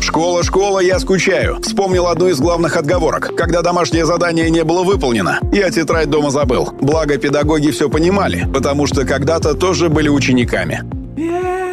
«Школа, школа, я скучаю». Вспомнил одну из главных отговорок. Когда домашнее задание не было выполнено, я тетрадь дома забыл. Благо, педагоги все понимали, потому что когда-то тоже были учениками.